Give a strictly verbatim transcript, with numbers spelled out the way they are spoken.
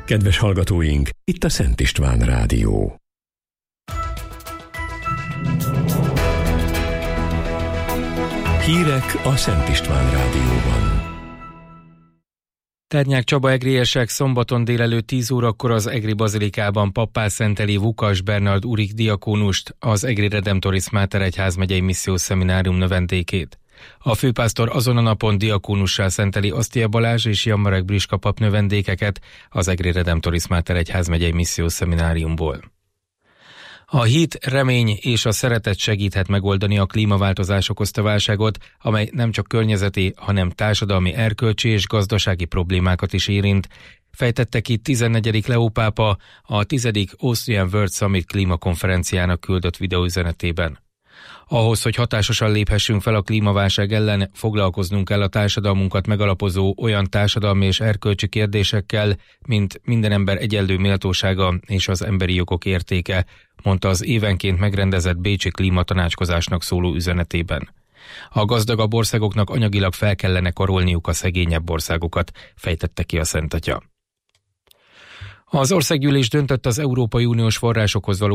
Kedves hallgatóink, itt a Szent István Rádió. Hírek a Szent István Rádióban. Ternyák Csaba egriesek szombaton délelőtt tíz órakor az Egri Bazilikában pappá szenteli Vukas Bernard Urik diakónust, az Egri Redemptoris Mater egyházmegyei missziós szeminárium növendékét. A főpásztor azon a napon diakónussá szenteli Asztia Balázs és Jan Marek Briska pap növendékeket az Egri Redemptoris Mater egyházmegyei missziós szemináriumból. A hit, remény és a szeretet segíthet megoldani a klímaváltozás okozta válságot, amely nem csak környezeti, hanem társadalmi, erkölcsi és gazdasági problémákat is érint, fejtette ki tizennegyedik Leó pápa a tizedik Austrian World Summit klímakonferenciának küldött videóüzenetében. Ahhoz, hogy hatásosan léphessünk fel a klímaválság ellen, foglalkoznunk kell a társadalmunkat megalapozó olyan társadalmi és erkölcsi kérdésekkel, mint minden ember egyenlő méltósága és az emberi jogok értéke, mondta az évenként megrendezett bécsi klímatanácskozásnak szóló üzenetében. A gazdagabb országoknak anyagilag fel kellene karolniuk a szegényebb országokat, fejtette ki a Szent Atya. Az országgyűlés döntött az Európai Uniós forrásokhoz való